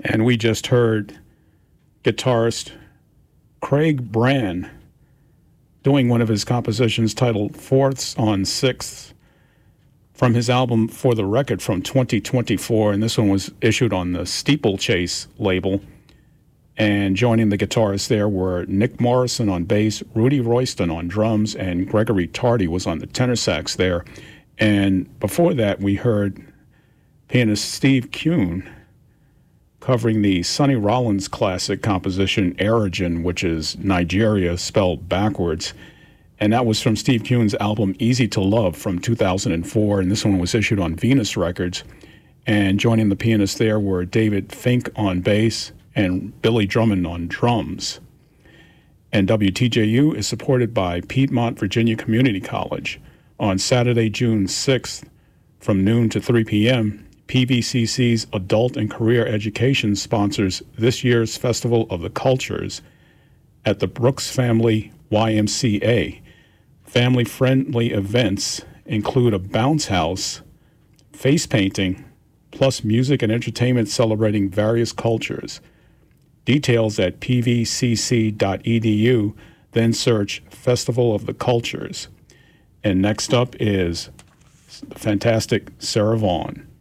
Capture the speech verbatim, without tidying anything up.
And we just heard guitarist Craig Brann doing one of his compositions titled Fourths on Sixths from his album For the Record from twenty twenty-four, and this one was issued on the Steeplechase label. And joining the guitarists there were Nick Morrison on bass, Rudy Royston on drums, and Gregory Tardy was on the tenor sax there. And before that, we heard pianist Steve Kuhn covering the Sonny Rollins classic composition Erogen, which is Nigeria spelled backwards. And that was from Steve Kuhn's album Easy to Love from two thousand four, and this one was issued on Venus Records. And joining the pianists there were David Fink on bass and Billy Drummond on drums. And W T J U is supported by Piedmont Virginia Community College. On Saturday, June sixth, from noon to three p.m., P V C C's Adult and Career Education sponsors this year's Festival of the Cultures at the Brooks Family Y M C A. Family-friendly events include a bounce house, face painting, plus music and entertainment celebrating various cultures. Details at p v c c dot e d u, then search Festival of the Cultures. And next up is the fantastic Sarah Vaughan.